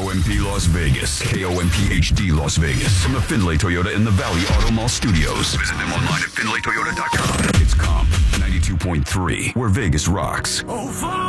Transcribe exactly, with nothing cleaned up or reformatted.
O M P Las Vegas. K O M P H D Las Vegas. From the Findlay Toyota in the Valley Auto Mall Studios. Visit them online at Findlay Toyota dot com. It's Comp ninety-two point three, where Vegas rocks. Oh,